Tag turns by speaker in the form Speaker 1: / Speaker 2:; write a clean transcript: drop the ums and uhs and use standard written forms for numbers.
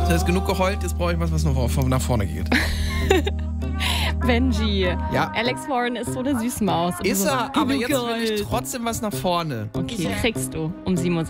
Speaker 1: Jetzt genug geheult, jetzt brauche ich was nach vorne geht.
Speaker 2: Benji.
Speaker 1: Ja.
Speaker 2: Alex Warren ist so eine Süßmaus.
Speaker 1: Ist er, aber
Speaker 2: genug
Speaker 1: jetzt will ich
Speaker 2: geheult.
Speaker 1: trotzdem was nach vorne.
Speaker 2: Okay, kriegst du um 7:06 Uhr.